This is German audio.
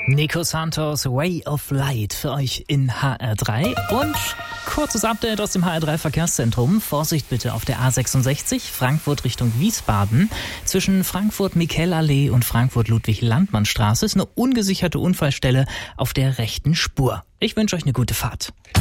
Nico Santos, Way of Light für euch in HR3 und kurzes Update aus dem HR3 Verkehrszentrum. Vorsicht bitte auf der A66 Frankfurt Richtung Wiesbaden. Zwischen Frankfurt-Michelallee und Frankfurt-Ludwig-Landmann-Straße ist eine ungesicherte Unfallstelle auf der rechten Spur. Ich wünsche euch eine gute Fahrt.